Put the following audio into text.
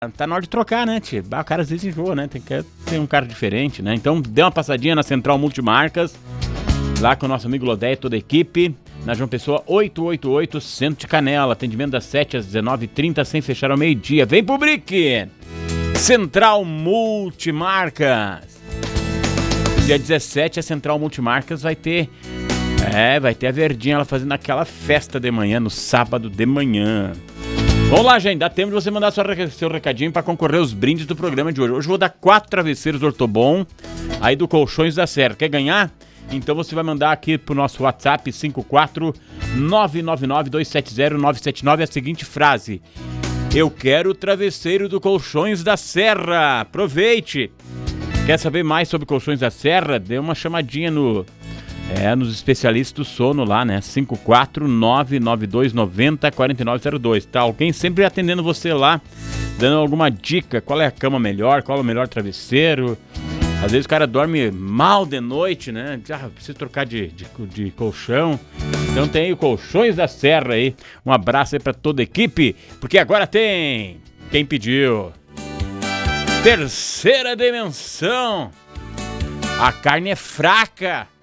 Tá na hora de trocar, né, tio? O cara às vezes enjoa, né? Tem que ter um cara diferente, né? Então, dê uma passadinha na Central Multimarcas, lá com o nosso amigo Lodé e toda a equipe, na João Pessoa 888, Centro de Canela. Atendimento das 7 às 19h30, sem fechar ao meio-dia. Vem pro Brick! Central Multimarcas. Dia 17, a Central Multimarcas vai ter a Verdinha ela fazendo aquela festa de manhã, no sábado de manhã. Vamos lá, gente, dá tempo de você mandar seu recadinho para concorrer aos brindes do programa de hoje. Hoje eu vou dar 4 travesseiros Ortobon, aí do Colchões da Serra. Quer ganhar? Então você vai mandar aqui pro nosso WhatsApp 54999270979 a seguinte frase: eu quero o travesseiro do Colchões da Serra. Aproveite! Quer saber mais sobre Colchões da Serra? Dê uma chamadinha nos especialistas do sono lá, né? 54992904902. Tá? Alguém sempre atendendo você lá, dando alguma dica. Qual é a cama melhor? Qual é o melhor travesseiro? Às vezes o cara dorme mal de noite, né? Precisa trocar de colchão. Então tem aí o Colchões da Serra aí. Um abraço aí pra toda a equipe, porque agora tem quem pediu. Terceira dimensão. A carne é fraca.